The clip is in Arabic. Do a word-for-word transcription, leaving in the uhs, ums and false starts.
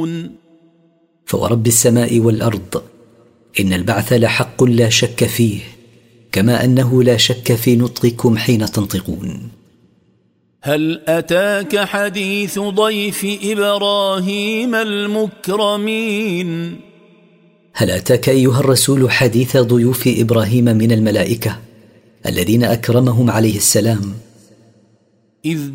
تنطقون فورب السماء والأرض إن البعث لحق لا شك فيه، كما أنه لا شك في نطقكم حين تنطقون. هل أتاك حديث ضيف إبراهيم المكرمين؟ هل أتاك أيها الرسول حديث ضيوف إبراهيم من الملائكة الذين أكرمهم عليه السلام؟ إذ